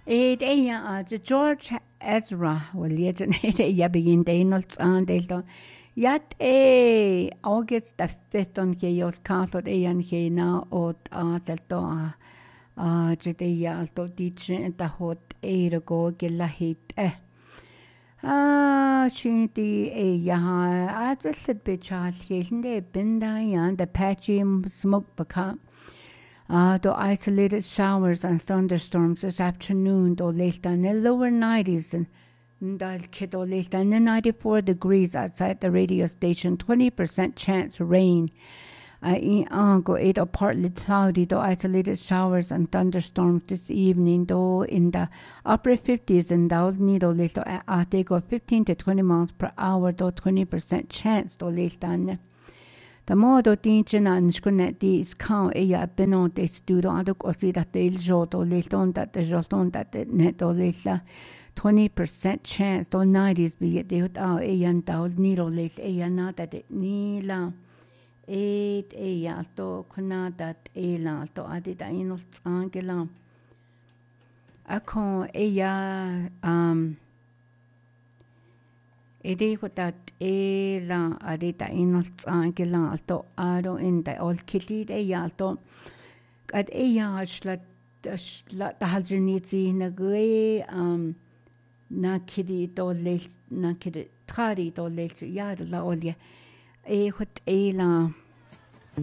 It George Ezra will yet ya begin Daniels and Delta. Yet August the 5th on Kayot Castle and Hena or Delta Judea to teach the hot air go Gilahit Shinty I just said bitch they been and the patchy smoke become. The isolated showers and thunderstorms this afternoon, though late in the lower 90s and late in the 94 degrees outside the radio station, 20% chance rain. Go it partly cloudy, though isolated showers and thunderstorms this evening, though in the upper 50s and those needle little they go 15 to 20 miles per hour, though 20% chance, though late in. The modo tinchen and scunetti is count a benot a studio and così that the joto liston that the joton that the neto litla 20% chance to 90s be it out a and out needle late a not that it nila 8 a to kuna that a la to added in angela. A con a Edi that la adita inolts angelalto aro in the old kitty de yalto at a yashlat the halgenitzi nagre na kitty to late na kitty tradi to late yard la olia a what a la